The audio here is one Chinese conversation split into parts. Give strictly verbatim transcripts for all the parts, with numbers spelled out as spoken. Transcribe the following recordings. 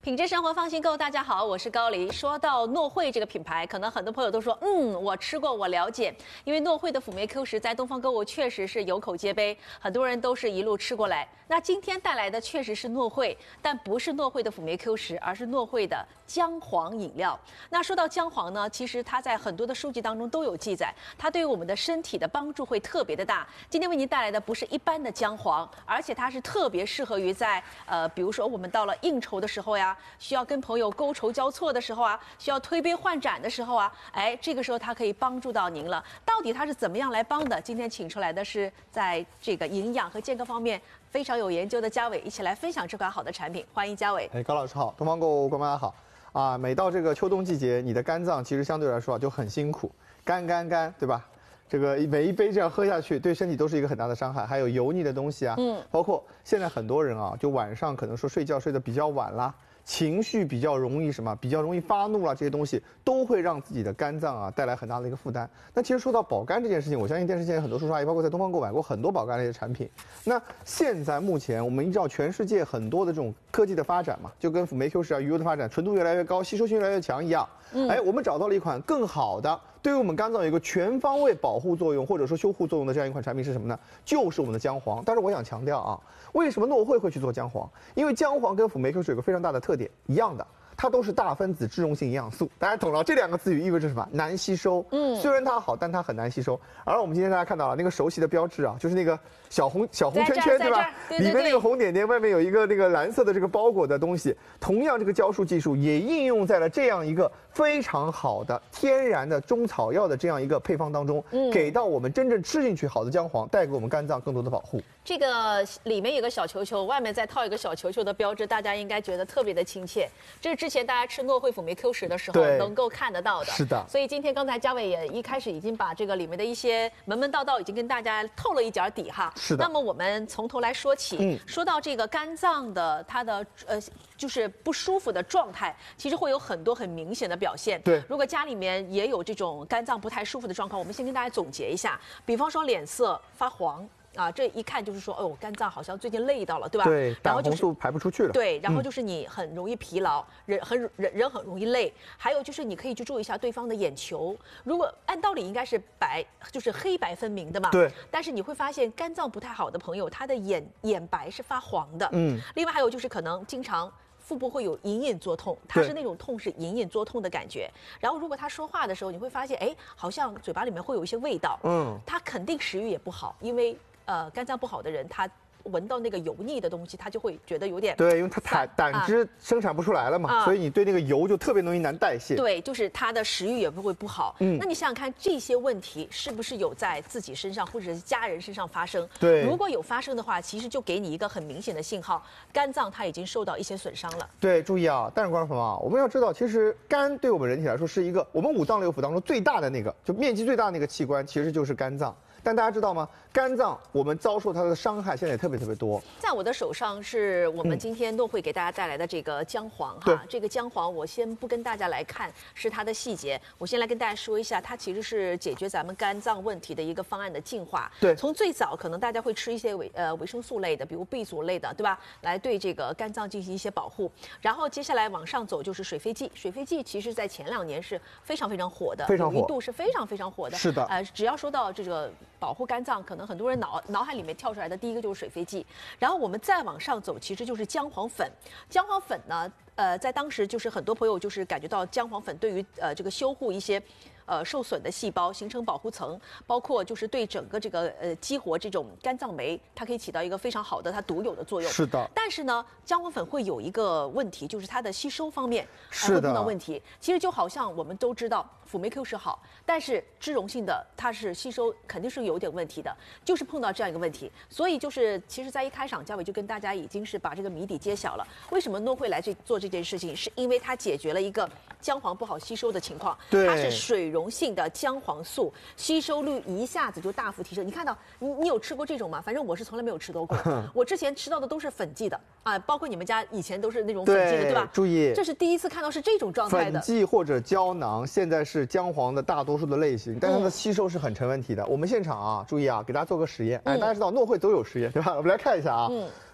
品质生活放心购，大家好，我是高黎。说到诺惠这个品牌，可能很多朋友都说，嗯，我吃过，我了解。因为诺惠的辅酶 Q 十在东方购物确实是有口皆碑，很多人都是一路吃过来。那今天带来的确实是诺惠，但不是诺惠的辅酶 Q 十，而是诺惠的姜黄饮料。那说到姜黄呢，其实它在很多的书籍当中都有记载，它对于我们的身体的帮助会特别的大。今天为您带来的不是一般的姜黄，而且它是特别适合于在呃，比如说我们到了应酬的时候呀。需要跟朋友觥筹交错的时候啊，需要推杯换盏的时候啊，哎，这个时候它可以帮助到您了。到底它是怎么样来帮的？今天请出来的是在这个营养和健康方面非常有研究的嘉伟，一起来分享这款好的产品。欢迎嘉伟。 哎，高老师好，东方购物观众好。啊，每到这个秋冬季节，你的肝脏其实相对来说啊就很辛苦，干干干，对吧？这个每一杯这样喝下去，对身体都是一个很大的伤害。还有油腻的东西啊，嗯，包括现在很多人啊，就晚上可能说睡觉睡得比较晚啦。情绪比较容易什么，比较容易发怒啦，这些东西都会让自己的肝脏啊带来很大的一个负担。那其实说到保肝这件事情，我相信电视前很多叔叔阿姨，包括在东方购买过很多保肝类的产品。那现在目前我们依照全世界很多的这种科技的发展嘛，就跟辅酶 Q 十啊、鱼油的发展，纯度越来越高，吸收性越来越强一样。嗯，哎，我们找到了一款更好的，对于我们肝脏有一个全方位保护作用或者说修护作用的这样一款产品是什么呢？就是我们的姜黄。但是我想强调啊，为什么诺惠会去做姜黄？因为姜黄跟辅酶 Q 十有个非常大的特点，一样的。它都是大分子脂溶性营养素，大家懂了。这两个词语意味着什么？难吸收。嗯，虽然它好，但它很难吸收。而我们今天大家看到了那个熟悉的标志啊，就是那个小红小红圈圈，对吧？对对对，里面那个红点点，外面有一个那个蓝色的这个包裹的东西。同样，这个胶束技术也应用在了这样一个非常好的天然的中草药的这样一个配方当中，嗯，给到我们真正吃进去好的姜黄，带给我们肝脏更多的保护。 这个里面有个小球球，外面再套一个小球球的标志，大家应该觉得特别的亲切。这是之前大家吃诺惠辅酶 Q 十的时候能够看得到的。 是的。 所以今天刚才嘉伟也一开始已经把这个里面的一些门门道道已经跟大家透了一点底哈。 是的。 那么我们从头来说起，嗯，说到这个肝脏的它的呃就是不舒服的状态，其实会有很多很明显的表现。 对。 如果家里面也有这种肝脏不太舒服的状况，我们先跟大家总结一下，比方说脸色发黄。啊，这一看就是说，哦，肝脏好像最近累到了，对吧？ 对，胆红素排不出去了。 对，然后就是你很容易疲劳，人很人人很容易累。还有就是你可以去注意一下对方的眼球，如果按道理应该是白，就是黑白分明的嘛。 对。 但是你会发现肝脏不太好的朋友，他的眼眼白是发黄的。嗯。另外还有就是可能经常。腹部会有隐隐作痛，它是那种痛是隐隐作痛的感觉。然后如果他说话的时候，你会发现，哎，好像嘴巴里面会有一些味道。嗯，他肯定食欲也不好，因为呃肝脏不好的人，他闻到那个油腻的东西，他就会觉得有点对，因为他胆胆汁生产不出来了嘛，啊、所以你对那个油就特别容易难代谢。 对，就是他的食欲也不会不好。嗯，那你想想看，这些问题是不是有在自己身上或者是家人身上发生？ 对， 如果有发生的话，其实就给你一个很明显的信号，肝脏它已经受到一些损伤了。 对，注意啊，但是观众朋友啊，我们要知道，其实肝对我们人体来说是一个我们五脏六腑当中最大的那个，就面积最大的那个器官，其实就是肝脏。但大家知道吗？肝脏我们遭受它的伤害现在也特别特别多。 在我的手上是我们今天都会给大家带来的这个姜黄哈。这个姜黄我先不跟大家来看是它的细节，我先来跟大家说一下，它其实是解决咱们肝脏问题的一个方案的进化。 对， 从最早可能大家会吃一些维呃维生素类的，比如 B 族类的，对吧？来对这个肝脏进行一些保护。然后接下来往上走就是水飞剂，水飞剂其实在前两年是非常非常火的， 非常火， 一度是非常非常火的。 是的。 呃，只要说到这个。保护肝脏，可能很多人脑脑海里面跳出来的第一个就是水飞剂，然后我们再往上走，其实就是姜黄粉。姜黄粉呢，呃，在当时就是很多朋友就是感觉到姜黄粉对于呃这个修护一些。呃，受损的细胞形成保护层，包括就是对整个这个呃激活这种肝脏酶，它可以起到一个非常好的它独有的作用。 是的。 但是呢，姜黄粉会有一个问题，就是它的吸收方面呃会碰到问题。其实就好像我们都知道辅酶 Q 十好，但是脂溶性的它是吸收肯定是有点问题的，就是碰到这样一个问题。所以就是其实，在一开场，嘉伟就跟大家已经是把这个谜底揭晓了。为什么诺惠来这做这件事情，是因为它解决了一个姜黄不好吸收的情况。 对， 它是水溶性的姜黄素，吸收率一下子就大幅提升。你看到你你有吃过这种吗？反正我是从来没有吃到过，我之前吃到的都是粉剂的啊，包括你们家以前都是那种粉剂的， 对, 对吧？ 注意， 这是第一次看到是这种状态的。 粉剂或者胶囊现在是姜黄的大多数的类型，但它的吸收是很成问题的。嗯、我们现场啊，注意啊，给大家做个实验。哎，大家知道诺惠都有实验，对吧？我们来看一下啊。嗯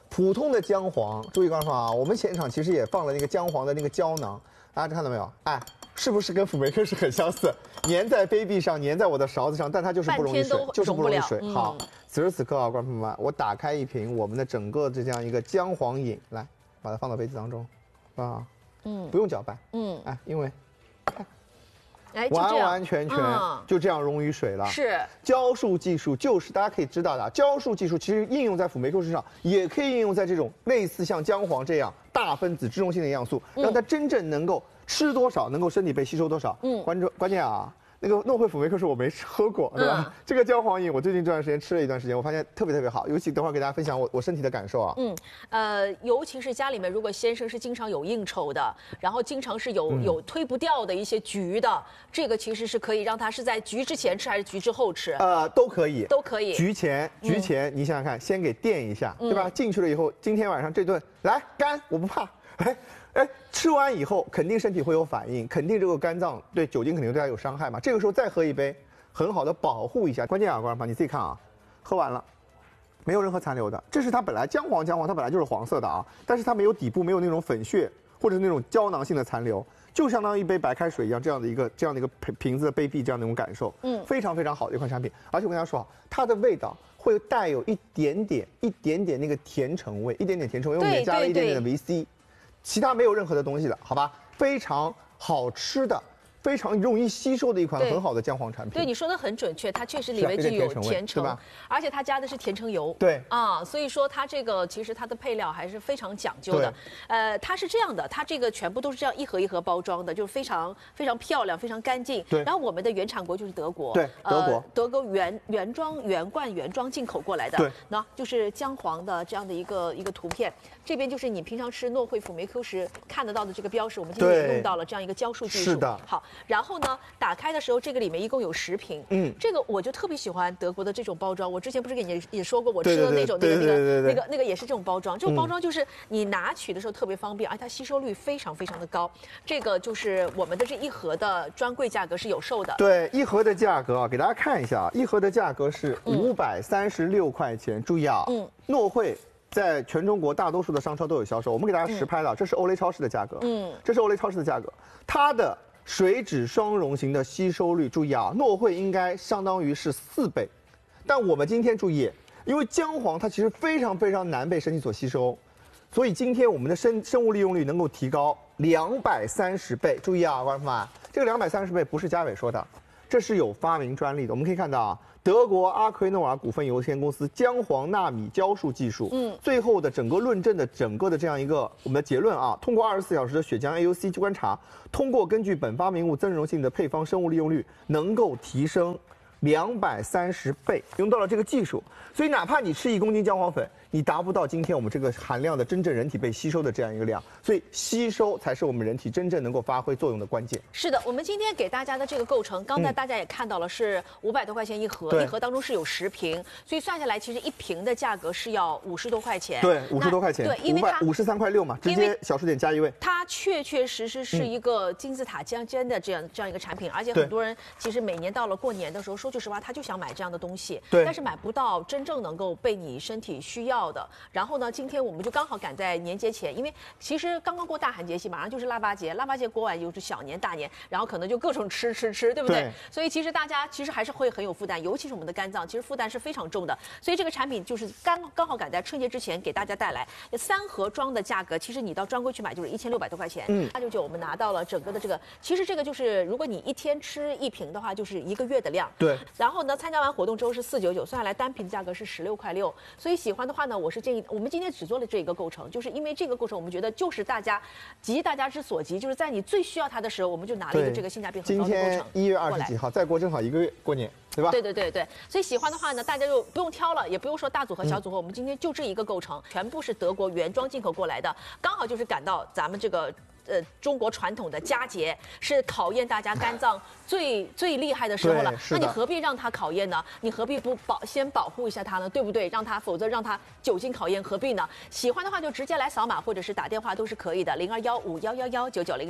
普通的姜黄，注意刚说啊，我们现场其实也放了那个姜黄的那个胶囊，大家看到没有？哎，是不是跟辅酶科是很相似？粘在杯壁上，粘在我的勺子上，但它就是不容易水，就是不容易水。嗯、好，此时此刻啊，观众朋友们，我打开一瓶我们的整个的这样一个姜黄饮，来把它放到杯子当中，啊，嗯，不用搅拌，嗯，哎，因为。 哎， 完完全全就这样溶于水了。 是浇束技术，就是大家可以知道的，浇束技术其实应用在辅酶 Q 十上，也可以应用在这种类似像姜黄这样大分子脂溶性的营养素，让它真正能够吃多少，能够身体被吸收多少。嗯，关注关键啊。那个诺惠辅酶 Q 十我没喝过，对吧？嗯、这个姜黄饮我最近这段时间吃了一段时间，我发现特别特别好。尤其等会儿给大家分享我我身体的感受啊。 嗯，呃，尤其是家里面如果先生是经常有应酬的，然后经常是有、嗯、有推不掉的一些局的，这个其实是可以让他是在局之前吃还是局之后吃？ 呃，都可以， 都可以。 局前局前，嗯、你想想看，先给垫一下，对吧？嗯、进去了以后，今天晚上这顿来干，我不怕。哎。哎，吃完以后肯定身体会有反应，肯定这个肝脏对酒精肯定对它有伤害嘛。这个时候再喝一杯，很好的保护一下。关键啊，观众朋友你自己看啊，喝完了，没有任何残留的。这是它本来姜黄姜黄它本来就是黄色的啊，但是它没有底部没有那种粉屑或者那种胶囊性的残留，就相当于一杯白开水一样这样的一个这样的一个瓶瓶子的杯壁这样的一种感受。嗯，非常非常好的一款产品。而且我跟大家说啊，它的味道会带有一点点一点点那个甜橙味，一点点甜橙味，因为我们也加了一点点的维 C。其他没有任何的东西了，好吧？非常好吃的，非常容易吸收的一款很好的姜黄产品。 对，你说的很准确，它确实里面就有甜橙，对吧？而且它加的是甜橙油。 对啊，所以说它这个其实它的配料还是非常讲究的。呃，它是这样的，它这个全部都是这样一盒一盒包装的，就是非常非常漂亮，非常干净。 对。 然后我们的原产国就是德国。 对，德国。 呃、德国原原装原罐原装进口过来的。 对。 那就是姜黄的这样的一个一个图片。这边就是你平常吃诺惠辅酶 Q 十看得到的这个标识，我们今天也用到了这样一个浇束技术。 是的。 好，然后呢，打开的时候这个里面一共有十瓶。嗯。这个我就特别喜欢德国的这种包装。我之前不是给你也说过，我吃的那种那个那个那个那个也是这种包装。这种包装就是你拿取的时候特别方便，而且它吸收率非常非常的高。这个就是我们的这一盒的专柜价格是有售的。 对，一盒的价格啊，给大家看一下啊，一盒的价格是五百三十六块钱。注意啊，嗯，诺惠。在全中国大多数的商超都有销售，我们给大家实拍了，嗯、这是欧蕾超市的价格，嗯，这是欧蕾超市的价格，它的水脂双溶型的吸收率，注意啊，诺惠应该相当于是四倍，但我们今天注意，因为姜黄它其实非常非常难被身体所吸收，所以今天我们的生生物利用率能够提高两百三十倍，注意啊，观众朋友们，这个两百三十倍不是嘉伟说的，这是有发明专利的，我们可以看到啊。德国阿奎诺尔股份有限公司姜黄纳米浇束技术，嗯，最后的整个论证的整个的这样一个我们的结论啊，通过二十四小时的血浆 A U C 观察，通过根据本发明物增溶性的配方生物利用率，能够提升两百三十倍，用到了这个技术，所以哪怕你吃一公斤姜黄粉，你达不到今天我们这个含量的真正人体被吸收的这样一个量，所以吸收才是我们人体真正能够发挥作用的关键。 是的，我们今天给大家的这个构成，刚才大家也看到了，是五百多块钱一盒，嗯、一盒当中是有十瓶，所以算下来其实一瓶的价格是要五十多块钱。 对，五十多块钱。 对，因为它五十三块六嘛，直接小数点加一位。 它确确实实是一个金字塔尖尖的这样、嗯、这样一个产品，而且很多人其实每年到了过年的时候，说句实话，他就想买这样的东西， 对， 但是买不到真正能够被你身体需要的。然后呢，今天我们就刚好赶在年节前，因为其实刚刚过大寒节气，马上就是腊八节，腊八节过完又是小年大年，然后可能就各种吃吃吃，对不对？ 对。 所以其实大家其实还是会很有负担，尤其是我们的肝脏，其实负担是非常重的。所以这个产品就是刚刚好赶在春节之前给大家带来三盒装的价格，其实你到专柜去买就是一千六百多块钱。嗯。八九九我们拿到了整个的这个，其实这个就是如果你一天吃一瓶的话，就是一个月的量。 对。 然后呢，参加完活动之后是四九九，算下来单瓶价格是十六块六。所以喜欢的话呢，我是建议我们今天只做了这一个构成，就是因为这个构成，我们觉得就是大家急大家之所急，就是在你最需要它的时候，我们就拿了一个这个性价比很高的构成。 今天一月二十几号，再过正好一个月过年，对吧？ 对对对对，所以喜欢的话呢，大家就不用挑了，也不用说大组合小组合，嗯、我们今天就这一个构成，全部是德国原装进口过来的，刚好就是赶到咱们这个。呃，中国传统的佳节是考验大家肝脏最最厉害的时候了，那你何必让它考验呢？你何必不保先保护一下它呢？对不对？让它，否则让它久经考验，何必呢？喜欢的话就直接来扫码或者是打电话都是可以的，零二幺五幺幺幺九九零零。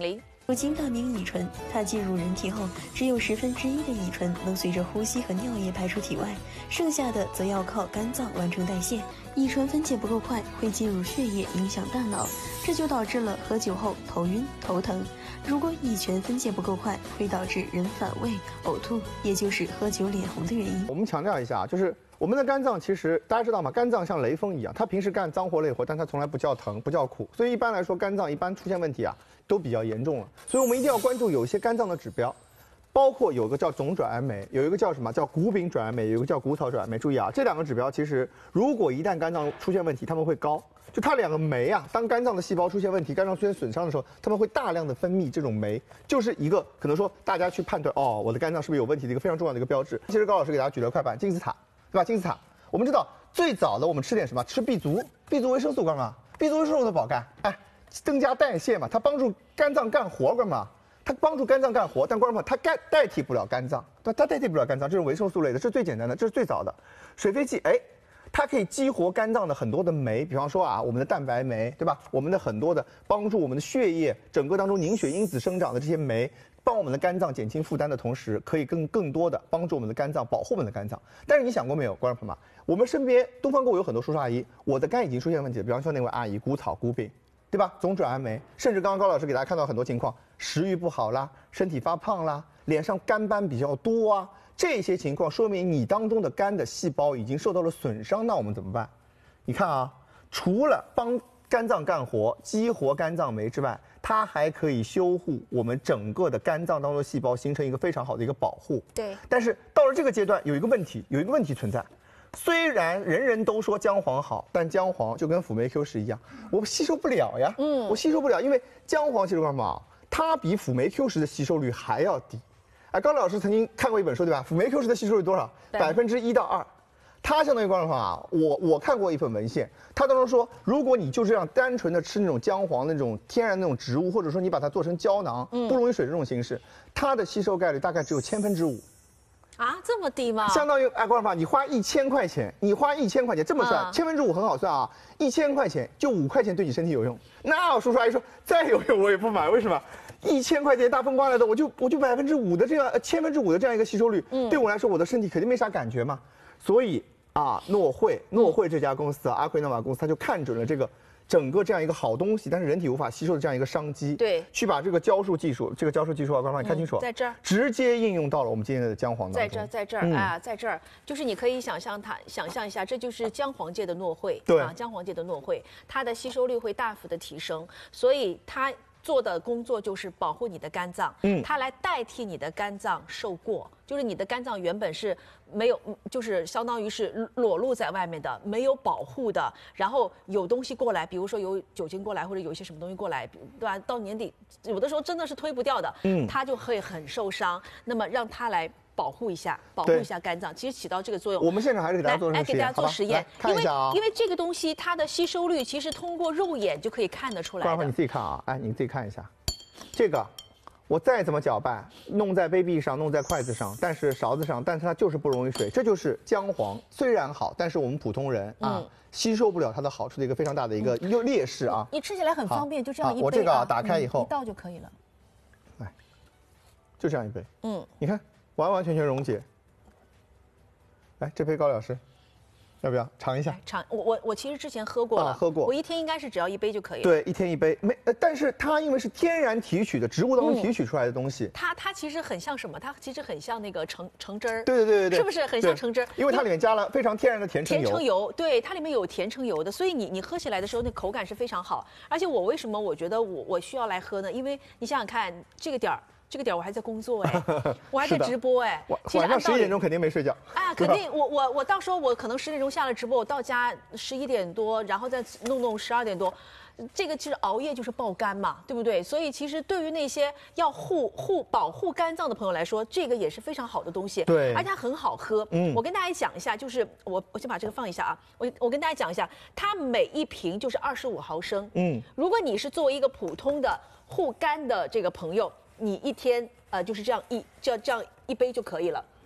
如今大名乙醇，它进入人体后，只有十分之一的乙醇能随着呼吸和尿液排出体外，剩下的则要靠肝脏完成代谢。乙醇分解不够快，会进入血液，影响大脑，这就导致了喝酒后头晕、头疼。如果乙醛分解不够快，会导致人反胃、呕吐，也就是喝酒脸红的原因。 我们强调一下，就是我们的肝脏其实大家知道吗？肝脏像雷锋一样，它平时干脏活累活，但它从来不叫疼，不叫苦。所以一般来说，肝脏一般出现问题啊，都比较严重了。所以我们一定要关注有一些肝脏的指标。包括有一个叫总转氨酶，有一个叫什么叫谷丙转氨酶，有一个叫谷草转氨酶。注意啊，这两个指标其实如果一旦肝脏出现问题，它们会高。就它两个酶啊，当肝脏的细胞出现问题，肝脏出现损伤的时候，它们会大量的分泌这种酶，就是一个可能说大家去判断哦，我的肝脏是不是有问题的一个非常重要的一个标志。其实高老师给大家举了块板，金字塔，对吧？金字塔，我们知道最早的我们吃点什么？吃 B 族 ，B 族维生素干嘛 ？B 族维生素的保肝，哎，增加代谢嘛，它帮助肝脏干活干嘛？它帮助肝脏干活，但观众朋友，它代代替不了肝脏，它它代替不了肝脏，这是维生素类的，这是最简单的，这是最早的。水飞蓟，哎，它可以激活肝脏的很多的酶，比方说啊，我们的蛋白酶，对吧？我们的很多的帮助我们的血液整个当中凝血因子生长的这些酶，帮我们的肝脏减轻负担的同时，可以更更多的帮助我们的肝脏，保护我们的肝脏。但是你想过没有，观众朋友们，我们身边东方购物有很多叔叔阿姨，我的肝已经出现问题了，比方说那位阿姨，谷草谷丙。对吧？总转氨酶，甚至刚刚高老师给大家看到很多情况，食欲不好啦，身体发胖啦，脸上肝斑比较多啊，这些情况说明你当中的肝的细胞已经受到了损伤，那我们怎么办？你看啊，除了帮肝脏干活、激活肝脏酶之外，它还可以修护我们整个的肝脏当中的细胞，形成一个非常好的一个保护。 对。 但是到了这个阶段，有一个问题，有一个问题存在。虽然人人都说姜黄好，但姜黄就跟辅酶 Q 十一样，我吸收不了呀。嗯，我吸收不了，因为姜黄其实干嘛？它比辅酶 Q 十的吸收率还要低。哎，高老师曾经看过一本书，对吧？辅酶 Q 十的吸收率多少？百分之一到二。它相当于观众朋友啊，我我看过一份文献，它当中说，如果你就这样单纯的吃那种姜黄那种天然那种植物，或者说你把它做成胶囊，不溶于水这种形式，它的吸收概率大概只有千分之五。 啊，这么低吗？ 相当于哎，观众朋友，你花一千块钱，你花一千块钱，这么算，千分之五很好算啊，一千块钱就五块钱对你身体有用。那我叔叔阿姨说再有用我也不买，为什么？一千块钱大风刮来的，我就我就百分之五的这样，千分之五的这样一个吸收率，嗯，对我来说我的身体肯定没啥感觉嘛。所以啊，诺惠诺惠这家公司啊，阿奎诺瓦公司，他就看准了这个。整个这样一个好东西，但是人体无法吸收的这样一个商机， 对， 去把这个胶束技术，这个胶束技术啊，观众朋友看清楚， 在这儿直接应用到了我们今天的姜黄当中。 在这儿，在这儿、嗯、啊，在这儿，就是你可以想象它，想象一下，这就是姜黄界的诺惠， 对啊，姜黄界的诺惠，它的吸收率会大幅的提升，所以它做的工作就是保护你的肝脏，嗯，它来代替你的肝脏受过，就是你的肝脏原本是没有，就是相当于是裸露在外面的，没有保护的，然后有东西过来，比如说有酒精过来，或者有一些什么东西过来，对吧？到年底有的时候真的是推不掉的，嗯，它就会很受伤，那么让它来保护一下，保护一下肝脏，其实起到这个作用。 我们现场还是给大家做来给大家做实验， 看一下啊， 因为因为这个东西它的吸收率其实通过肉眼就可以看得出来的。 观众你自己看啊，哎，你自己看一下，这个我再怎么搅拌，弄在杯壁上，弄在筷子上，但是勺子上，但是它就是不溶于水，这就是姜黄，虽然好，但是我们普通人啊、嗯、吸收不了它的好处的一个非常大的一个优劣势啊。 你吃起来很方便，就这样一杯、啊、 我这个、啊、打开以后、 嗯、一倒就可以了， 来，就这样一杯， 嗯， 你看完完全全溶解。来，这杯高老师，要不要尝一下？ 尝，我我我其实之前喝过了， 啊、喝过。 我一天应该是只要一杯就可以了。 对，一天一杯，没，呃、但是它因为是天然提取的，植物当中提取出来的东西， 嗯、它它其实很像什么？它其实很像那个橙橙汁儿。 对对对对对， 是不是很像橙汁儿？ 因为它里面加了非常天然的甜橙油。 甜橙油，对，它里面有甜橙油的，所以你你喝起来的时候，那口感是非常好。而且我为什么我觉得我我需要来喝呢？因为你想想看，这个点儿。这个点我还在工作哎，我还在直播哎， 晚上十一点钟肯定没睡觉。 啊，肯定我我我到时候我可能十点钟下了直播，我到家十一点多，然后再弄弄十二点多，这个其实熬夜就是爆肝嘛，对不对？所以其实对于那些要护护保护肝脏的朋友来说，这个也是非常好的东西。 对， 而且它很好喝。嗯，我跟大家讲一下，就是我我先把这个放一下啊，我我跟大家讲一下，它每一瓶就是二十五毫升。嗯，如果你是作为一个普通的护肝的这个朋友。你一天呃就是这样一这样这样一杯就可以了，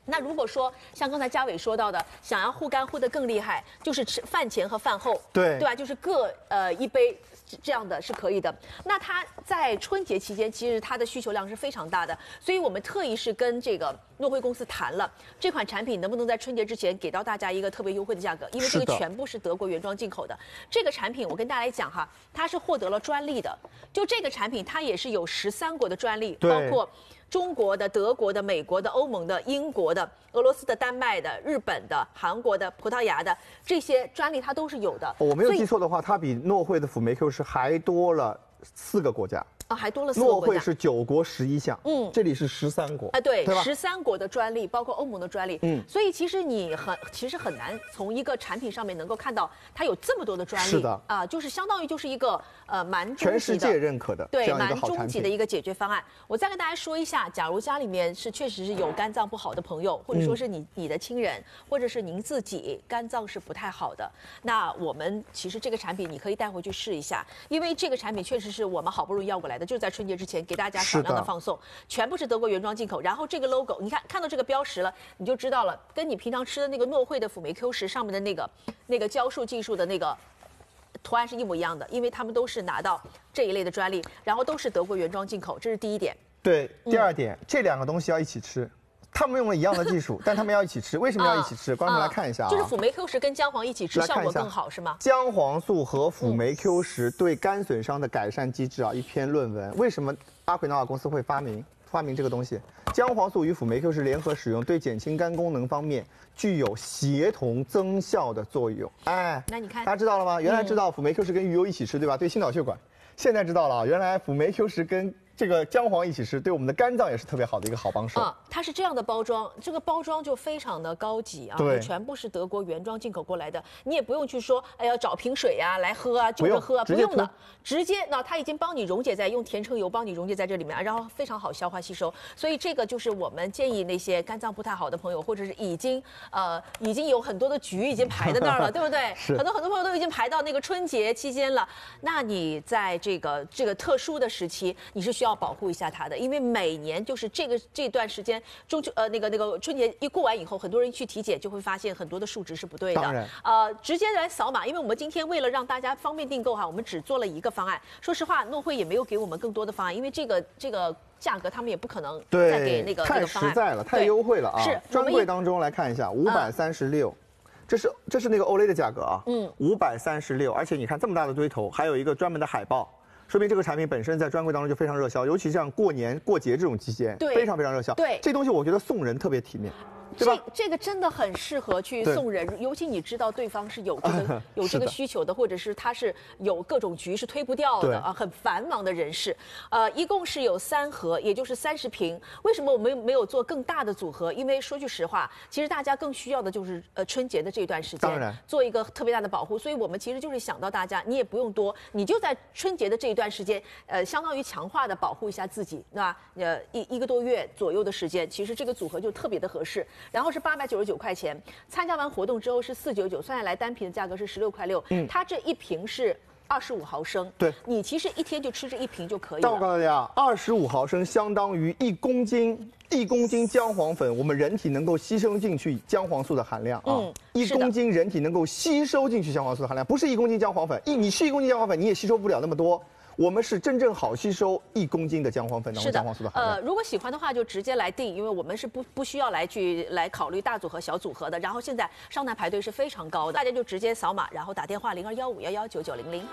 那如果说像刚才嘉伟说到的，想要护肝护得更厉害，就是吃饭前和饭后， 对对吧？就是各呃一杯。这样的是可以的。那它在春节期间，其实它的需求量是非常大的，所以我们特意是跟这个诺辉公司谈了，这款产品能不能在春节之前给到大家一个特别优惠的价格，因为这个全部是德国原装进口的。这个产品我跟大家来讲哈，它是获得了专利的，就这个产品它也是有十三国的专利，包括中国的、德国的、美国的、欧盟的、英国的、俄罗斯的、丹麦的、日本的、韩国的、葡萄牙的这些专利，它都是有的。 我没有记错的话，它比诺辉的辅酶 Q 十还多了四个国家。 啊，还多了四个国家。 诺辉是九国十一项，嗯，这里是十三国啊，对，十三国的专利，包括欧盟的专利，嗯，所以其实你很，其实很难从一个产品上面能够看到它有这么多的专利， 是的， 啊，就是相当于就是一个呃蛮终极的，全世界认可的， 对，蛮终极的一个解决方案。我再跟大家说一下，假如家里面是确实是有肝脏不好的朋友，或者说是你你的亲人，或者是您自己肝脏是不太好的，那我们其实这个产品你可以带回去试一下，因为这个产品确实是我们好不容易要过来的，就是在春节之前。给大家少量的放送，全部是德国原装进口。然后这个 logo， 你看看到这个标识了，你就知道了，跟你平常吃的那个诺辉的辅酶 Q 十上面的那个那个胶束技术的那个图案是一模一样的，因为他们都是拿到这一类的专利，然后都是德国原装进口，这是第一点。 对，第二点，嗯、这两个东西要一起吃。他们用了一样的技术，但他们要一起吃，为什么要一起吃？观众来看一下啊， 就是辅酶 Q 十跟姜黄一起吃，效果更好是吗？ 姜黄素和辅酶 Q 十对肝损伤的改善机制啊，一篇论文。为什么阿奎诺瓦公司会发明发明这个东西？姜黄素与辅酶 Q 十联合使用，对减轻肝功能方面具有协同增效的作用。哎， 那你看， 大家知道了吗？原来知道辅酶 Q 十跟鱼油一起吃，对吧？对心脑血管。现在知道了啊，原来辅酶 Q 十跟这个姜黄一起吃，对我们的肝脏也是特别好的一个好帮手啊。它是这样的包装，这个包装就非常的高级啊， 对， 全部是德国原装进口过来的，你也不用去说，哎呀找瓶水呀、啊、来喝啊，就着喝啊，不用的，直接那它已经帮你溶解在用甜橙油帮你溶解在这里面，然后非常好消化吸收，所以这个就是我们建议那些肝脏不太好的朋友，或者是已经呃已经有很多的局已经排在那儿了，对不对？ 是很多很多朋友都已经排到那个春节期间了，那你在这个这个特殊的时期，你是需要保护一下它的，因为每年就是这个这段时间中秋呃那个那个春节一过完以后，很多人去体检就会发现很多的数值是不对的。 当然， 呃，直接来扫码，因为我们今天为了让大家方便订购哈，我们只做了一个方案。说实话，诺辉也没有给我们更多的方案，因为这个这个价格他们也不可能再给那个太实在了，太优惠了啊！ 是专柜当中来看一下，五百三十六。这是这是那个欧蕾的价格啊，嗯，五百三十六，而且你看这么大的堆头，还有一个专门的海报，说明这个产品本身在专柜当中就非常热销，尤其像过年过节这种期间， 对， 非常非常热销。 对， 这东西我觉得送人特别体面。对吧？ 这这个真的很适合去送人，尤其你知道对方是有这个有这个需求的，或者是他是有各种局是推不掉的啊，很繁忙的人士。呃，一共是有三盒，也就是三十瓶。为什么我们没有做更大的组合？因为说句实话，其实大家更需要的就是呃春节的这段时间， 当然做一个特别大的保护。所以我们其实就是想到大家，你也不用多，你就在春节的这一段时间，呃，相当于强化的保护一下自己，对吧？呃，一一个多月左右的时间，其实这个组合就特别的合适。然后是八百九十九块钱，参加完活动之后是四九九，算下来单瓶的价格是十六块六。嗯，它这一瓶是二十五毫升， 对， 你其实一天就吃这一瓶就可以了。 但我告诉大家，二十五毫升相当于一公斤，一公斤姜黄粉，我们人体能够吸收进去姜黄素的含量啊，嗯、一公斤人体能够吸收进去姜黄素的含量，不是一公斤姜黄粉，一你吃一公斤姜黄粉你也吸收不了那么多。我们是真正好吸收一公斤的姜黄粉当中姜黄素的含量。 呃，如果喜欢的话就直接来订，因为我们是不不需要来去来考虑大组合、小组合的。然后现在上台排队是非常高的，大家就直接扫码，然后打电话零二幺五幺幺九九零零。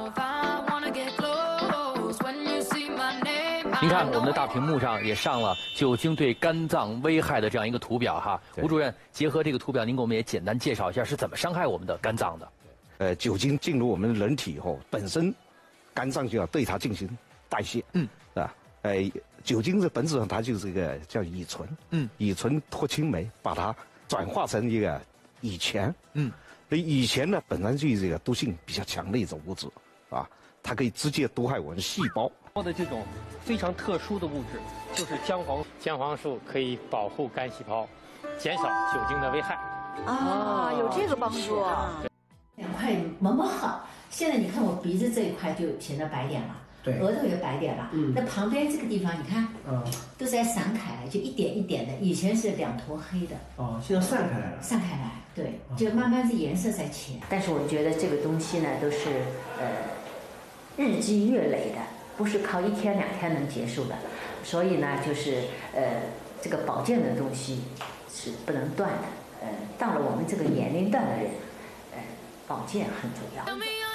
您看，我们的大屏幕上也上了酒精对肝脏危害的这样一个图表哈。吴主任，结合这个图表，您给我们也简单介绍一下是怎么伤害我们的肝脏的。 呃，酒精进入我们人体以后，本身肝脏就要对它进行代谢，嗯，啊，呃，酒精的本质上它就是一个叫乙醇，嗯，乙醇脱氢酶把它转化成一个乙醛，嗯，所以乙醛呢本身就是一个毒性比较强的一种物质，啊，它可以直接毒害我们细胞。 说的这种非常特殊的物质就是姜黄，姜黄素可以保护肝细胞，减少酒精的危害。 啊，有这个帮助啊！ 两块毛毛好。现在你看我鼻子这一块就显得白点了， 对，额头也白点了。嗯，那旁边这个地方你看，嗯，都在散开来，就一点一点的。以前是两坨黑的。 哦，现在散开来了。 散开来，对，就慢慢这颜色在浅。但是我觉得这个东西呢，都是呃日积月累的，不是靠一天两天能结束的。所以呢，就是呃这个保健的东西是不能断的。呃，到了我们这个年龄段的人，呃，保健很重要。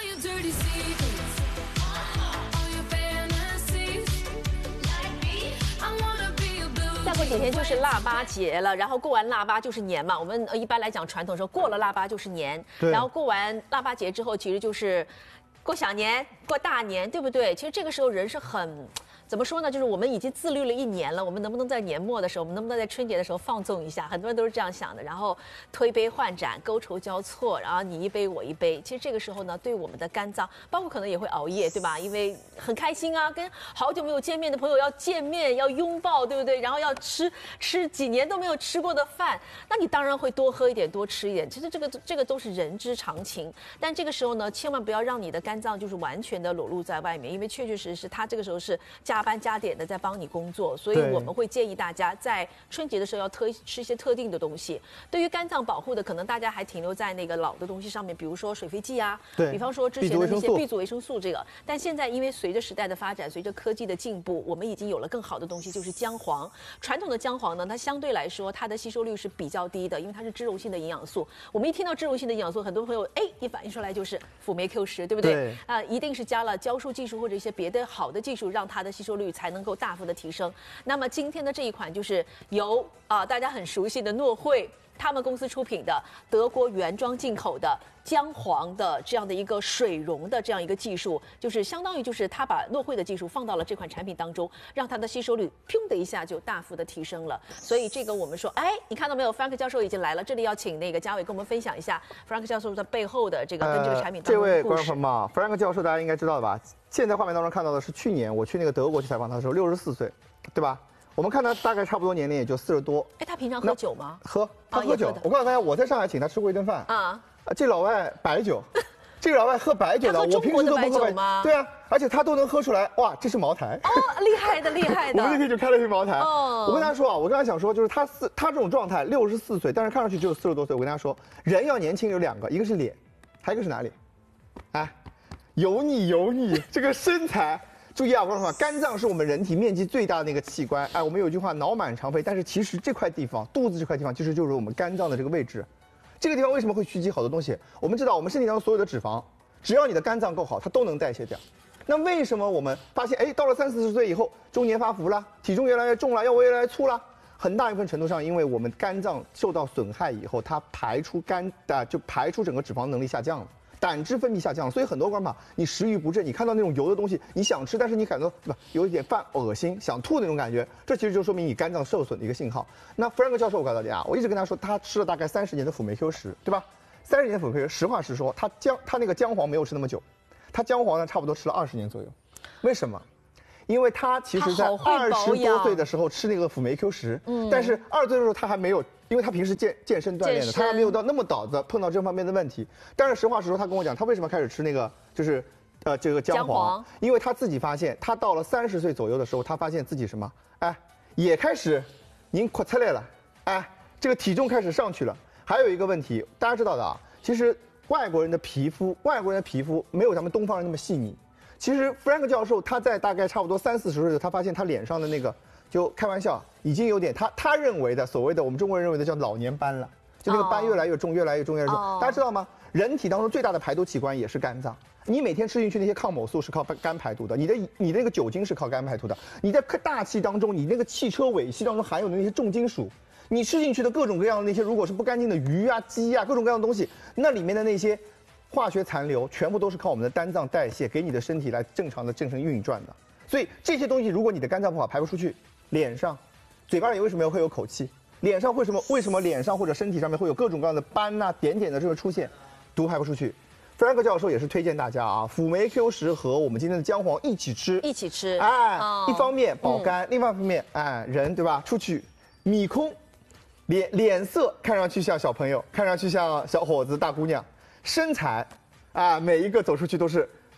再过几天就是腊八节了，然后过完腊八就是年嘛。我们一般来讲传统说过了腊八就是年，然后过完腊八节之后，其实就是过小年、过大年，对不对？其实这个时候人是很。怎么说呢？就是我们已经自律了一年了，我们能不能在年末的时候，我们能不能在春节的时候放纵一下？很多人都是这样想的。然后推杯换盏，觥筹交错，然后你一杯我一杯。其实这个时候呢，对我们的肝脏，包括可能也会熬夜，对吧？因为很开心啊，跟好久没有见面的朋友要见面，要拥抱，对不对？然后要吃吃几年都没有吃过的饭，那你当然会多喝一点，多吃一点。其实这个这个都是人之常情。但这个时候呢，千万不要让你的肝脏就是完全的裸露在外面，因为确确实实它这个时候是加班加点的在帮你工作，所以我们会建议大家在春节的时候要特吃一些特定的东西。对于肝脏保护的，可能大家还停留在那个老的东西上面，比如说水飞剂啊， 对， 比方说之前的那些 B 族维生素这个。但现在因为随着时代的发展，随着科技的进步，我们已经有了更好的东西，就是姜黄。传统的姜黄呢，它相对来说它的吸收率是比较低的，因为它是脂溶性的营养素。我们一听到脂溶性的营养素，很多朋友哎一反应出来就是辅酶 Q 十，对不对？对啊，一定是加了胶束技术或者一些别的好的技术，让它的吸收率才能够大幅的提升。那么今天的这一款就是由啊、呃、大家很熟悉的诺汇他们公司出品的德国原装进口的姜黄的这样的一个水溶的这样一个技术，就是相当于就是它把诺汇的技术放到了这款产品当中，让它的吸收率砰的一下就大幅的提升了。所以这个我们说，哎，你看到没有 ，Frank 教授已经来了，这里要请那个嘉伟跟我们分享一下 Frank 教授的背后的这个跟这个产品当中的故事。 呃、这位观众朋友们啊 ，Frank 教授大家应该知道的吧？现在画面当中看到的是去年我去那个德国去采访他的时候，六十四岁，对吧？我们看他大概差不多年龄也就四十多。 哎，他平常喝酒吗？ 喝，他喝酒。哦、我告诉大家，我在上海请他吃过一顿饭。啊，这老外白酒，这个老外喝白酒的，我平时都不喝白酒吗？对啊，而且他都能喝出来，哇，这是茅台。 哦，厉害的，厉害的。 我们那天就开了一瓶茅台。哦，我跟他说啊，我刚才想说，就是他四他这种状态，六十四岁，但是看上去只有四十多岁。我跟他说，人要年轻有两个，一个是脸，还有一个是哪里？哎，油腻油腻，这个身材。注意啊，我说肝脏是我们人体面积最大的那个器官。哎，我们有句话，脑满肠肥，但是其实这块地方，肚子这块地方，其实就是我们肝脏的这个位置。这个地方为什么会蓄积好多东西？我们知道，我们身体当中所有的脂肪，只要你的肝脏够好，它都能代谢掉。那为什么我们发现，哎，到了三四十岁以后，中年发福了，体重越来越重了，腰围越来越粗了？很大一部分程度上，因为我们肝脏受到损害以后，它排出肝啊，就排出整个脂肪能力下降了。胆汁分泌下降了，所以很多观众你食欲不振，你看到那种油的东西，你想吃，但是你感到不有一点犯恶心、想吐那种感觉，这其实就说明你肝脏受损的一个信号。那弗兰克教授，我告诉大家，我一直跟他说，他吃了大概三十年的辅酶 Q 十，对吧？三十年的辅酶 Q 十，实话实说，他姜他那个姜黄没有吃那么久，他姜黄呢差不多吃了二十年左右。为什么？因为他其实在二十多岁的时候吃那个辅酶 Q 十，嗯，但是二十岁的时候他还没有。因为他平时健健身锻炼的，他还没有到那么早的碰到这方面的问题。但是实话实说，他跟我讲，他为什么开始吃那个，就是呃这个姜黄，因为他自己发现，他到了三十岁左右的时候，他发现自己什么，哎，也开始，您垮出来了，哎，这个体重开始上去了。还有一个问题，大家知道的啊，其实外国人的皮肤，外国人的皮肤没有咱们东方人那么细腻。其实弗兰克教授他在大概差不多三四十岁的时候，他发现他脸上的那个。就开玩笑，已经有点他他认为的所谓的我们中国人认为的叫老年斑了，就那个斑越来越重，越来越重，越来越重。大家知道吗？人体当中最大的排毒器官也是肝脏。你每天吃进去那些抗某素是靠肝排毒的，你的你的那个酒精是靠肝排毒的。你在大气当中，你那个汽车尾气当中含有的那些重金属，你吃进去的各种各样的那些，如果是不干净的鱼啊、鸡啊，各种各样的东西，那里面的那些化学残留，全部都是靠我们的肝脏代谢给你的身体来正常的正常运转的。所以这些东西，如果你的肝脏不好，排不出去。脸上、嘴巴里为什么会有口气？脸上为什么为什么脸上或者身体上面会有各种各样的斑呐、啊、点点的这个出现？毒排不出去。弗兰克教授也是推荐大家啊，辅酶 Q 十和我们今天的姜黄一起吃， 一起吃。 哎，哦、一方面保肝，嗯、另外一方面，哎，人对吧？出去米空，脸脸色看上去像小朋友，看上去像小伙子、大姑娘，身材，啊，每一个走出去都是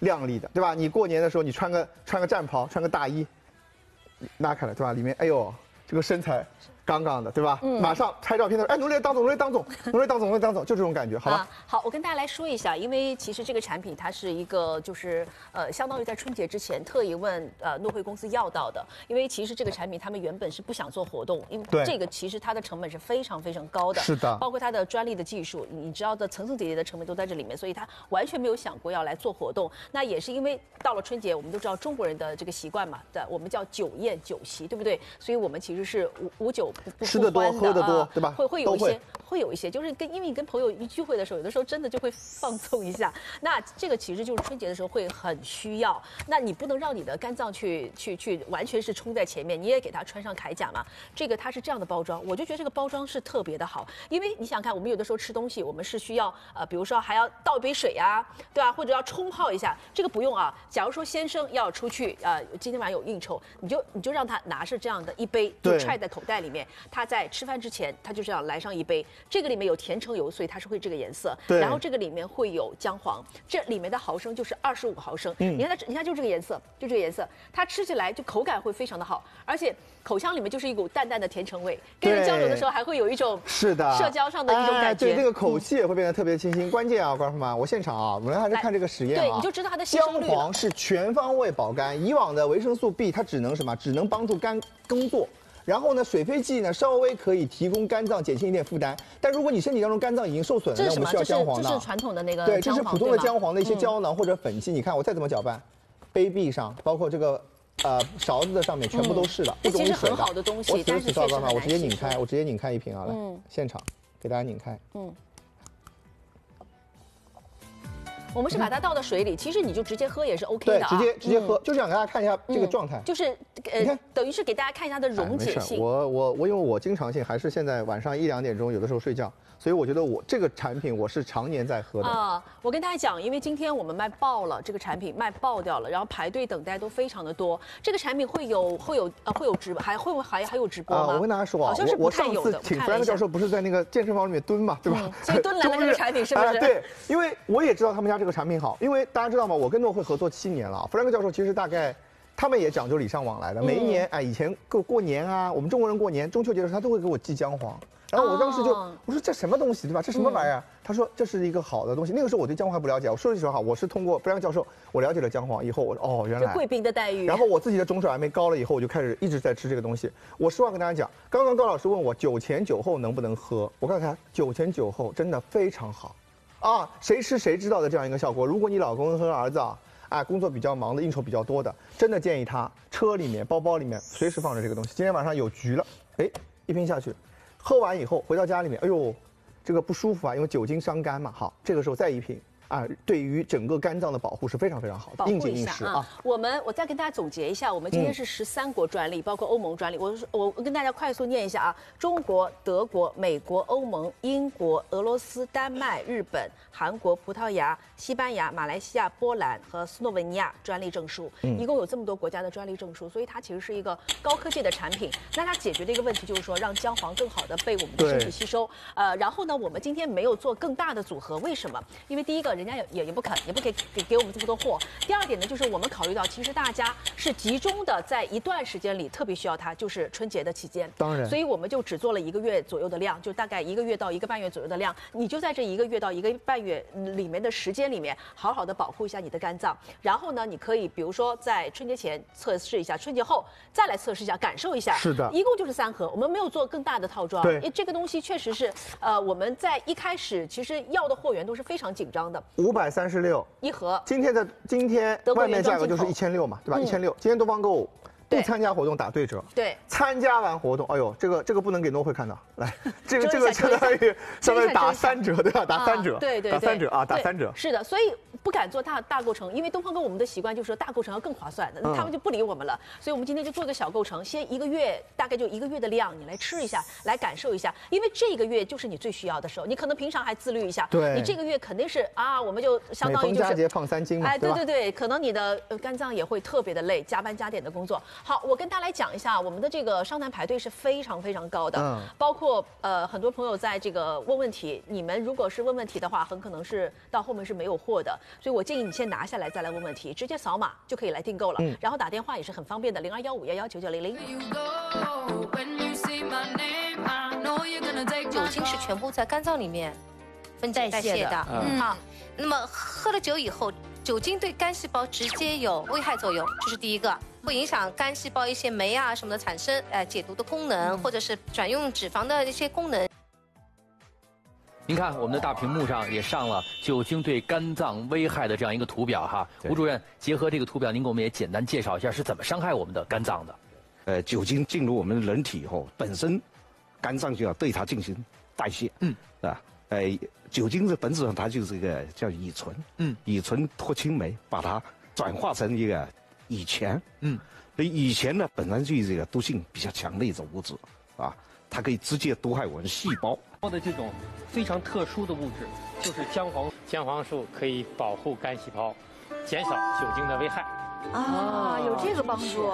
亮丽的，对吧？你过年的时候你穿个穿个战袍，穿个大衣，拉开了，对吧？里面哎呦，这个身材。杠杠的，对吧？嗯，马上拍照片的时候，哎，努力当总，努力当总，努力当总，努力当总，就这种感觉，好吧？啊、 好，我跟大家来说一下，因为其实这个产品它是一个，就是呃，相当于在春节之前特意问呃诺汇公司要到的，因为其实这个产品他们原本是不想做活动，因为这个其实它的成本是非常非常高的， 是的， 包括它的专利的技术，你知道的层层叠叠的成本都在这里面，所以它完全没有想过要来做活动。那也是因为到了春节，我们都知道中国人的这个习惯嘛，对，我们叫酒宴酒席，对不对？所以我们其实是无无酒不不吃得多。喝得多，对吧？ 会会有一些，会有一些，就是跟因为你跟朋友一聚会的时候，有的时候真的就会放纵一下。那这个其实就是春节的时候会很需要。那你不能让你的肝脏去去去完全是冲在前面，你也给它穿上铠甲嘛。这个它是这样的包装，我就觉得这个包装是特别的好。因为你想想看，我们有的时候吃东西，我们是需要呃，比如说还要倒一杯水啊，对吧？或者要冲泡一下，这个不用啊。假如说先生要出去，呃，今天晚上有应酬，你就你就让他拿着这样的一杯，就揣在口袋里面，他在吃饭之前，他就这样来上一杯。这个里面有甜橙油，所以它是会这个颜色。然后这个里面会有姜黄，这里面的毫升就是二十五毫升。嗯，你看它，你看就这个颜色，就这个颜色，它吃起来就口感会非常的好，而且口腔里面就是一股淡淡的甜橙味，跟人交流的时候还会有一种是的社交上的一种感觉。 对，这个口气也会变得特别清新。关键啊，观众朋友们，我现场啊，我们还是看这个实验啊， 对，你就知道它的吸收率。 姜黄是全方位保肝，以往的维生素 B 它只能什么？只能帮助肝工作。然后呢，水飞剂呢稍微可以提供肝脏减轻一点负担，但如果你身体当中肝脏已经受损了，那我们需要姜黄的。 这是传统的那个对，这是普通的姜黄的一些胶囊或者粉剂。你看我再怎么搅拌，杯壁上包括这个呃勺子的上面全部都是的，不溶于水的。 其实很好的东西， 我此时此刻嘛， 我直接拧开，我直接拧开一瓶啊，来，现场给大家拧开。嗯。 我们是把它倒到水里，其实你就直接喝也是 OK 的啊。 对，直接直接喝，就想给大家看一下这个状态。 就是呃，等于是给大家看一下它的溶解性。 我我我，因为我经常性还是现在晚上一两点钟，有的时候睡觉，所以我觉得我这个产品我是常年在喝的。 啊，我跟大家讲，因为今天我们卖爆了，这个产品卖爆掉了，然后排队等待都非常的多。这个产品会有会有呃会有直播，还会还还有直播吗？ 我跟大家说啊， 好像是不太有的。 我上次请弗兰克教授不是在那个健身房里面蹲嘛，对吧？ 所以蹲来了这个产品是不是？ 对，因为我也知道他们家这个产品好，因为。大家知道吗？我跟诺汇合作七年了。弗兰克教授其实大概，他们也讲究礼尚往来的。每一年，哎，以前过过年啊，我们中国人过年，中秋节的时候，他都会给我寄姜黄。然后我当时就我说这什么东西，对吧？这什么玩意儿？他说这是一个好的东西。那个时候我对姜黄还不了解。我说句实话，我是通过弗兰克教授，我了解了姜黄以后，我说哦，原来贵宾的待遇。 然后我自己的种水还没高了以后，我就开始一直在吃这个东西。我实话跟大家讲，刚刚高老师问我酒前酒后能不能喝，我告诉他，酒前酒后真的非常好。啊，谁吃谁知道的这样一个效果。如果你老公和儿子啊，啊工作比较忙的，应酬比较多的，真的建议他车里面、包包里面随时放着这个东西。今天晚上有局了，哎，一瓶下去，喝完以后回到家里面，哎呦，这个不舒服啊，因为酒精伤肝嘛。好，这个时候再一瓶。啊，对于整个肝脏的保护是非常非常好的，应景应时啊。 我们我再跟大家总结一下，我们今天是十三国专利，包括欧盟专利。我我跟大家快速念一下啊：中国、德国、美国、欧盟、英国、俄罗斯、丹麦、日本、韩国、葡萄牙、西班牙、马来西亚、波兰和斯洛文尼亚专利证书，一共有这么多国家的专利证书，所以它其实是一个高科技的产品。那它解决的一个问题就是说，让姜黄更好的被我们的身体吸收。呃，然后呢，我们今天没有做更大的组合，为什么？因为第一个，人家也也也不肯，也不给给给我们这么多货。第二点呢，就是我们考虑到，其实大家是集中的在一段时间里特别需要它，就是春节的期间。 当然， 所以我们就只做了一个月左右的量，就大概一个月到一个半月左右的量。你就在这一个月到一个半月里面的时间里面，好好的保护一下你的肝脏。然后呢，你可以比如说在春节前测试一下，春节后再来测试一下，感受一下。 是的， 一共就是三盒，我们没有做更大的套装。 对， 因为这个东西确实是，呃，我们在一开始其实要的货源都是非常紧张的。 五百三十六一盒， 今天在今天外面价格就是一千六嘛，对吧？一千六，今天东方购物不参加活动打对折， 对， 参加完活动，哎呦，这个这个不能给诺汇看到，来，这个这个相当于相当于打三折，对吧？打三折， 对对， 打三折啊，打三折。 是的，所以不敢做大大构成，因为东方跟我们的习惯就是说大构成要更划算的，他们就不理我们了。所以我们今天就做个小构成，先一个月大概就一个月的量，你来吃一下，来感受一下，因为这个月就是你最需要的时候，你可能平常还自律一下， 对， 你这个月肯定是啊，我们就相当于就是每逢佳节胖三斤嘛， 哎，对对对，可能你的肝脏也会特别的累，加班加点的工作。 好，我跟大家来讲一下，我们的这个商谈排队是非常非常高的， 嗯， 包括呃很多朋友在这个问问题，你们如果是问问题的话，很可能是到后面是没有货的，所以我建议你先拿下来再来问问题，直接扫码就可以来订购了，嗯，然后打电话也是很方便的，零二幺五幺幺九九零零。 酒精是全部在肝脏里面分解代谢的，嗯，好，那么喝了酒以后，酒精对肝细胞直接有危害作用，这是第一个。会影响肝细胞一些酶啊什么的产生，呃，解毒的功能，或者是转用脂肪的一些功能。 您看，我们的大屏幕上也上了酒精对肝脏危害的这样一个图表哈。吴主任，结合这个图表，您给我们也简单介绍一下是怎么伤害我们的肝脏的。 呃，酒精进入我们人体以后，本身肝脏就要对它进行代谢，嗯，啊，呃，酒精的本质上它就是一个叫乙醇，嗯，乙醇脱氢酶把它转化成一个乙醛，嗯，所以乙醛呢本身就是一个毒性比较强的一种物质，啊，它可以直接毒害我们细胞。 说的这种非常特殊的物质就是姜黄，姜黄素可以保护肝细胞，减少酒精的危害。 啊，有这个帮助。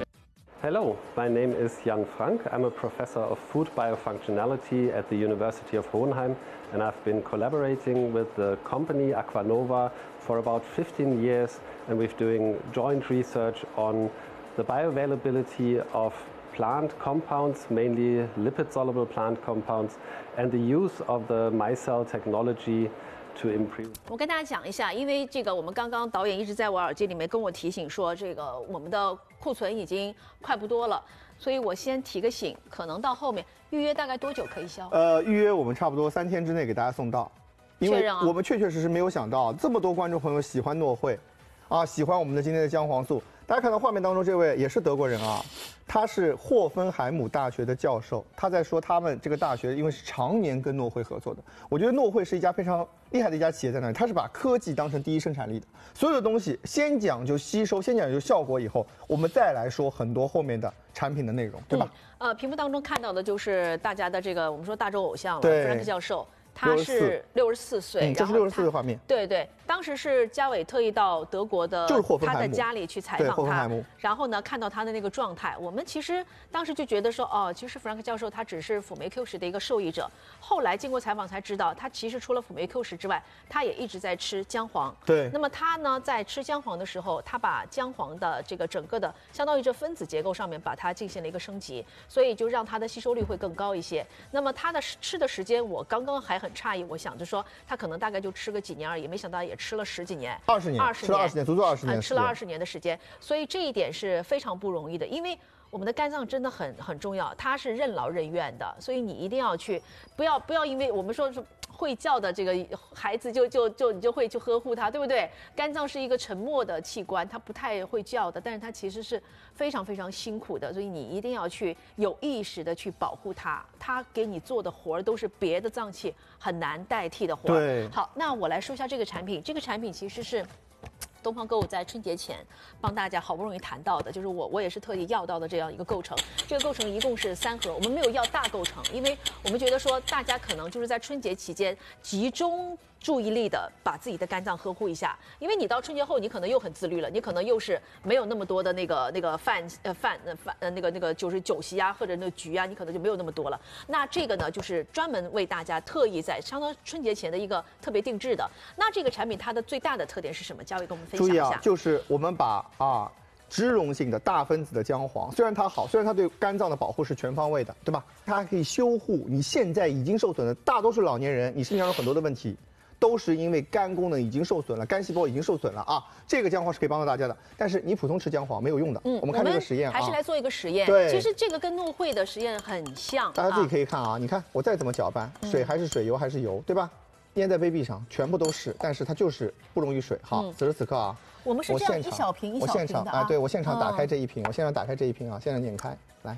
Hello, my name is Jan Frank. I'm a professor of food biofunctionality at the University of Hohenheim, and I've been collaborating with the company Aquanova for about fifteen years, and we're doing joint research on the bioavailability of plant compounds, mainly lipid-soluble plant compounds, and the use of the micelle technology to improve. 我跟大家讲一下，因为这个我们刚刚导演一直在我耳机里面跟我提醒说，这个我们的库存已经快不多了，所以我先提个醒，可能到后面预约大概多久可以销？ 呃，预约我们差不多三天之内给大家送到，因为我们确确实实没有想到这么多观众朋友喜欢诺惠，啊，喜欢我们的今天的姜黄素。大家看到画面当中这位也是德国人啊，他是霍芬海姆大学的教授，他在说他们这个大学因为是常年跟诺惠合作的。我觉得诺惠是一家非常厉害的一家企业在那里，他是把科技当成第一生产力的，所有的东西先讲究吸收，先讲究效果，以后我们再来说很多后面的产品的内容，对吧？ 嗯、呃，屏幕当中看到的就是大家的这个我们说大众偶像了，弗兰克教授。他是六十四岁， 嗯，这是六十四岁的画面。 对对，当时是嘉伟特意到德国的他的家里去采访他，然后呢看到他的那个状态，我们其实当时就觉得说，哦，其实弗兰克教授他只是辅酶 Q 十的一个受益者。后来经过采访才知道，他其实除了辅酶 Q 十之外，他也一直在吃姜黄。 对。 那么他呢，在吃姜黄的时候，他把姜黄的这个整个的相当于这分子结构上面把它进行了一个升级，所以就让它的吸收率会更高一些。那么他的吃的时间，我刚刚还很诧异，我想着说他可能大概就吃个几年而已，没想到也吃了十几年， 二十年， 二十年，吃了二十年，足足二十年、 嗯，吃了二十年的时间，所以这一点是非常不容易的，因为我们的肝脏真的很很重要，它是任劳任怨的，所以你一定要去，不要不要因为我们说是会叫的这个孩子就就就你就会去呵护他，对不对？肝脏是一个沉默的器官，它不太会叫的，但是它其实是非常非常辛苦的，所以你一定要去有意识的去保护它，它给你做的活儿都是别的脏器很难代替的活儿。 对， 好，那我来说一下这个产品，这个产品其实是东方购物在春节前帮大家好不容易谈到的，就是我我也是特意要到的这样一个构成。这个构成一共是三盒，我们没有要大构成，因为我们觉得说大家可能就是在春节期间集中注意力的把自己的肝脏呵护一下，因为你到春节后你可能又很自律了，你可能又是没有那么多的那个那个饭呃饭呃饭呃那个那个就是酒席啊或者那个局啊，你可能就没有那么多了。那这个呢就是专门为大家特意在相当春节前的一个特别定制的。那这个产品它的最大的特点是什么？嘉伟跟我们分享一下。 注意啊，就是我们把啊。脂溶性的大分子的姜黄，虽然它好，虽然它对肝脏的保护是全方位的，对吧？它还可以修护你现在已经受损的，大多数老年人，你身上有很多的问题，都是因为肝功能已经受损了，肝细胞已经受损了啊。这个姜黄是可以帮到大家的，但是你普通吃姜黄没有用的。嗯，我们看这个实验啊， 还是来做一个实验。 对， 其实这个跟诺惠的实验很像。 大家自己可以看啊，你看我再怎么搅拌，水还是水，油还是油，对吧？粘在杯壁上，全部都是，但是它就是不溶于水。好，此时此刻啊。 我们是这样一小瓶一小瓶的啊。 我现场哎，对我现场打开这一瓶，我现场打开这一瓶啊，现在拧开来，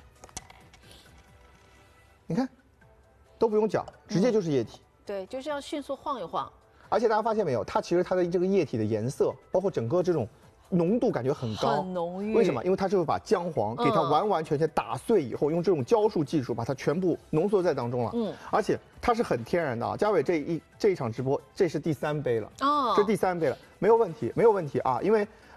你看，都不用搅，直接就是液体。 对，就这样迅速晃一晃。 而且大家发现没有，它其实它的这个液体的颜色，包括整个这种浓度感觉很高， 很浓郁。 为什么？因为它就是把姜黄给它完完全全打碎以后，用这种浇筑技术把它全部浓缩在当中了。嗯，而且它是很天然的啊。嘉伟这一这一场直播，这是第三杯了。哦，这第三杯了，没有问题，没有问题啊，因为。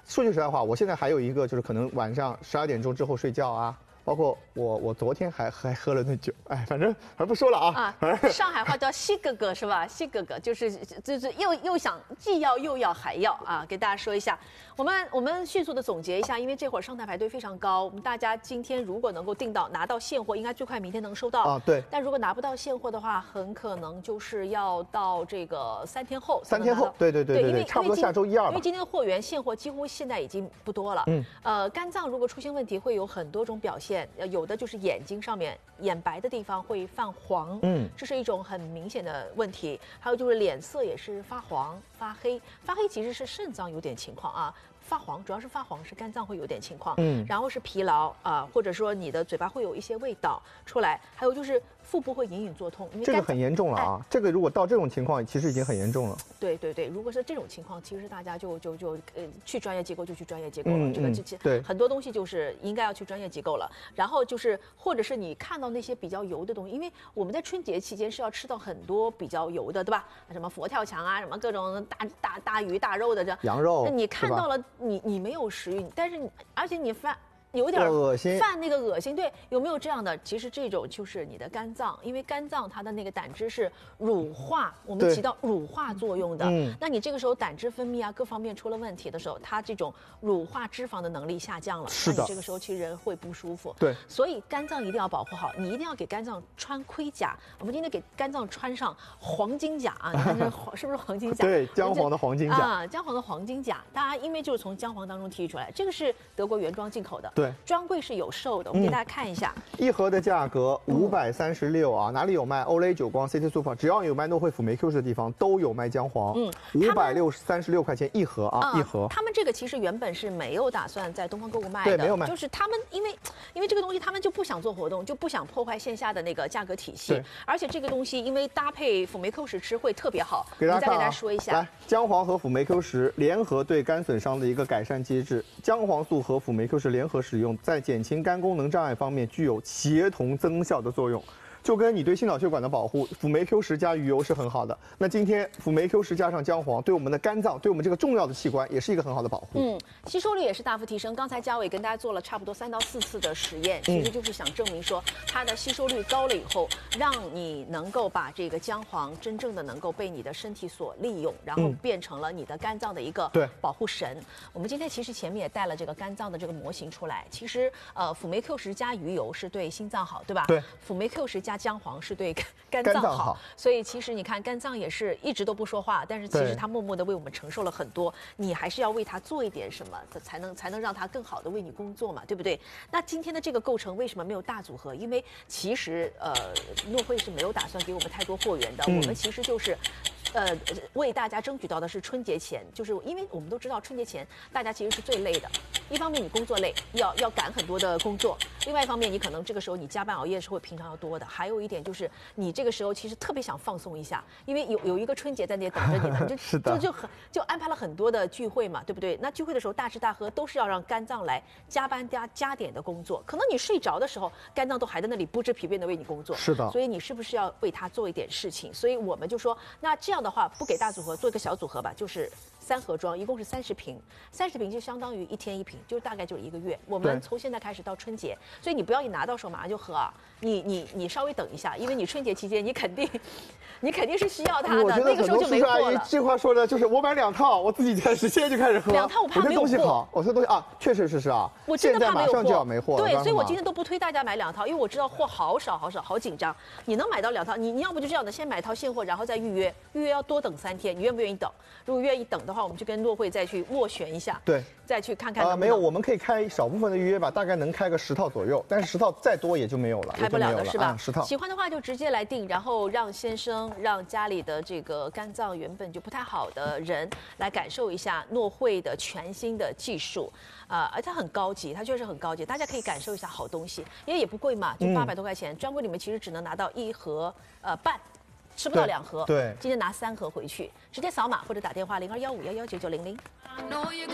说句实在话，我现在还有一个就是可能晚上十二点钟之后睡觉啊。包括我，我昨天还还喝了那酒，哎，反正还不说了啊。 啊，上海话叫西哥哥是吧？西哥哥就是就是又又想既要又要还要啊，给大家说一下。我们我们迅速的总结一下，因为这会儿上台排队非常高，我们大家今天如果能够订到拿到现货，应该最快明天能收到啊。对。 但如果拿不到现货的话，很可能就是要到这个三天后。 三天后，对对对对对，差不多下周一二吧。 因为今天的货源现货几乎现在已经不多了。嗯。呃，肝脏如果出现问题，会有很多种表现。有的就是眼睛上面眼白的地方会泛黄，嗯，这是一种很明显的问题。还有就是脸色也是发黄、发黑，发黑其实是肾脏有点情况啊。发黄主要是发黄是肝脏会有点情况，嗯，然后是疲劳啊、呃，或者说你的嘴巴会有一些味道出来，还有就是腹部会隐隐作痛，因为这个很严重了啊！哎、这个如果到这种情况，其实已经很严重了。 对对对，如果是这种情况，其实大家就就就呃去专业机构就去专业机构了，嗯、这个这对很多东西就是应该要去专业机构了。然后就是或者是你看到那些比较油的东西，因为我们在春节期间是要吃到很多比较油的，对吧？什么佛跳墙啊，什么各种大大大鱼大肉的这羊肉， 那你看到了，你你没有食欲，但是你而且你犯。有点恶心， 犯那个恶心，对，有没有这样的？其实这种就是你的肝脏，因为肝脏它的那个胆汁是乳化，我们起到乳化作用的。嗯，那你这个时候胆汁分泌啊，各方面出了问题的时候，它这种乳化脂肪的能力下降了， 是的， 那你这个时候其实人会不舒服。 对， 所以肝脏一定要保护好，你一定要给肝脏穿盔甲。我们今天给肝脏穿上黄金甲啊，你看这黄是不是黄金甲？ 对，姜黄的黄金甲啊，姜黄的黄金甲，大家因为就是从姜黄当中提取出来，这个是德国原装进口的。 对。 专柜是有售的，我们给大家看一下， 嗯、一盒的价格五百三十六啊，哪里有卖？欧蕾、久光、C T Super， 只要有卖诺惠辅酶 Q 十的地方都有卖姜黄。嗯，五百六三十六块钱一盒啊，嗯、一盒。 他们这个其实原本是没有打算在东方购物卖的， 对，没有卖。 就是他们因为因为这个东西，他们就不想做活动，就不想破坏线下的那个价格体系。而且这个东西因为搭配辅酶 Q 十吃会特别好。 给大家看、啊、 再给大家说一下， 来，姜黄和辅酶 Q 十联合对肝损伤的一个改善机制，姜黄素和辅酶 Q 十联合使用，在减轻肝功能障碍方面具有协同增效的作用。就跟你对心脑血管的保护，辅酶 Q 十加鱼油是很好的。那今天辅酶 Q 十加上姜黄，对我们的肝脏，对我们这个重要的器官，也是一个很好的保护。 嗯，吸收率也是大幅提升。刚才嘉伟跟大家做了差不多三到四次的实验，其实就是想证明说，它的吸收率高了以后，让你能够把这个姜黄真正的能够被你的身体所利用，然后变成了你的肝脏的一个保护神。我们今天其实前面也带了这个肝脏的这个模型出来。其实呃，辅酶 Q 十加鱼油是对心脏好，对吧？ 对。 辅酶 Q 十加姜黄是对肝脏好， 脏好， 所以其实你看肝脏也是一直都不说话，但是其实它默默的为我们承受了很多，你还是要为它做一点什么，才能才能让它更好的为你工作嘛，对不对？那今天的这个构成为什么没有大组合？因为其实呃，诺惠是没有打算给我们太多货源的，嗯、我们其实就是。呃，为大家争取到的是春节前，就是因为我们都知道春节前大家其实是最累的。一方面你工作累，要要赶很多的工作；另外一方面你可能这个时候你加班熬夜是会平常要多的。还有一点就是你这个时候其实特别想放松一下，因为有有一个春节在那里等着你呢，就就就很就安排了很多的聚会嘛，对不对？那聚会的时候大吃大喝都是要让肝脏来加班加加点的工作，可能你睡着的时候肝脏都还在那里不知疲惫的为你工作。 是的， 所以你是不是要为它做一点事情？所以我们就说，那这样的话不给大组合，做一个小组合吧，就是三盒装，一共是三十瓶，三十瓶就相当于一天一瓶，就大概就是一个月。我们从现在开始到春节，所以你不要一拿到手马上就喝啊，你你你稍微等一下，因为你春节期间你肯定，你肯定是需要它的，那个时候就没货了。 这话说的就是我买两套，我自己开始现在就开始喝。 两套我怕没有货。 我这东西好，我这东西啊，确实是是啊。 我真的怕没有货。 现在马上就要没货了。 对，所以我今天都不推大家买两套，因为我知道货好少好少，好紧张。你能买到两套，你你要不就这样的，先买套现货，然后再预约，预约要多等三天，你愿不愿意等？如果愿意等的话，我们就跟诺惠再去斡旋一下， 对， 再去看看能不能。 啊，没有，我们可以开少部分的预约吧，大概能开个十套左右，但是十套再多也就没有了， 开不了的是吧？ 十套。 喜欢的话就直接来订，然后让先生、让家里的这个肝脏原本就不太好的人来感受一下诺惠的全新的技术，啊、呃，而且它很高级，它确实很高级，大家可以感受一下好东西，因为也不贵嘛，就八百多块钱，专柜里面其实只能拿到一盒呃半。吃不到两盒， 对， 今天拿三盒回去，直接扫码或者打电话零二幺五幺幺九九零零。